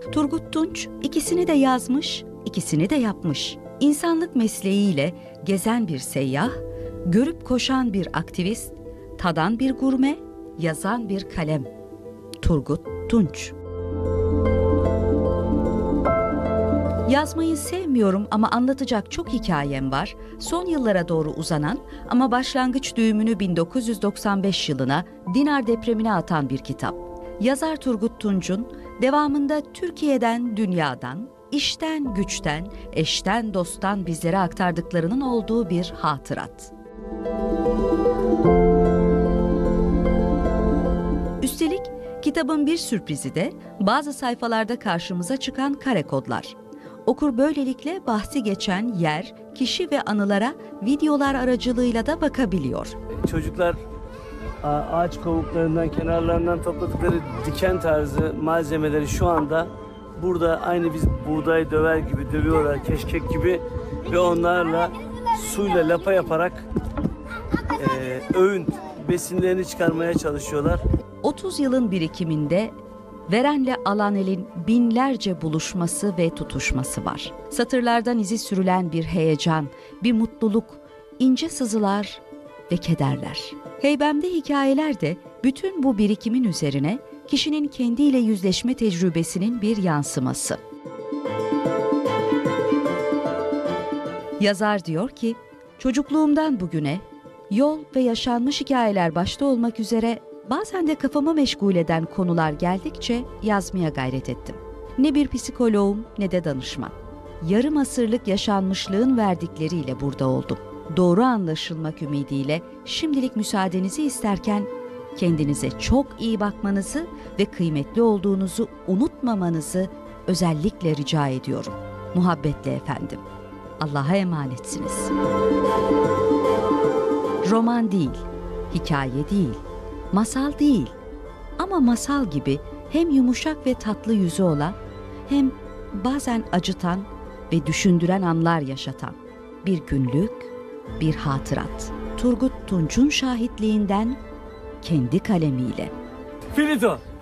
Turgut Tunç ikisini de yazmış, ikisini de yapmış. İnsanlık mesleğiyle gezen bir seyyah, görüp koşan bir aktivist, tadan bir gurme, yazan bir kalem. Turgut Tunç. Yazmayı sevmiyorum ama anlatacak çok hikayem var. Son yıllara doğru uzanan ama başlangıç düğümünü 1995 yılına Dinar depremine atan bir kitap. Yazar Turgut Tunç'un devamında Türkiye'den, dünyadan, işten, güçten, eşten, dosttan bizlere aktardıklarının olduğu bir hatırat. Üstelik kitabın bir sürprizi de bazı sayfalarda karşımıza çıkan kare kodlar. Okur böylelikle bahsi geçen yer, kişi ve anılara videolar aracılığıyla da bakabiliyor. Çocuklar ağaç kovuklarından, kenarlarından topladıkları diken tarzı malzemeleri şu anda burada aynı biz buğday döver gibi dövüyorlar, keşkek gibi ve onlarla suyla lapa yaparak öğün besinlerini çıkarmaya çalışıyorlar. 30 yılın birikiminde verenle alan elin binlerce buluşması ve tutuşması var. Satırlardan izi sürülen bir heyecan, bir mutluluk, ince sızılar ve kederler. Heybemde hikayeler de bütün bu birikimin üzerine kişinin kendiyle yüzleşme tecrübesinin bir yansıması. Yazar diyor ki, çocukluğumdan bugüne yol ve yaşanmış hikayeler başta olmak üzere bazen de kafamı meşgul eden konular geldikçe yazmaya gayret ettim. Ne bir psikoloğum ne de danışman. Yarım asırlık yaşanmışlığın verdikleriyle burada oldum. Doğru anlaşılmak ümidiyle şimdilik müsaadenizi isterken kendinize çok iyi bakmanızı ve kıymetli olduğunuzu unutmamanızı özellikle rica ediyorum. Muhabbetle efendim. Allah'a emanetsiniz. Roman değil, hikaye değil, masal değil ama masal gibi hem yumuşak ve tatlı yüzü olan hem bazen acıtan ve düşündüren anlar yaşatan bir günlük, bir hatırat. Turgut Tunç'un şahitliğinden kendi kalemiyle. Finito.